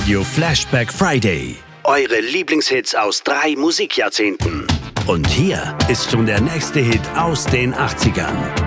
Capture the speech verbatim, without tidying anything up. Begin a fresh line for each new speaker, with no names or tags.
Radio Flashback Friday. Eure Lieblingshits aus drei Musikjahrzehnten. Und hier ist schon der nächste Hit aus den achtzigern.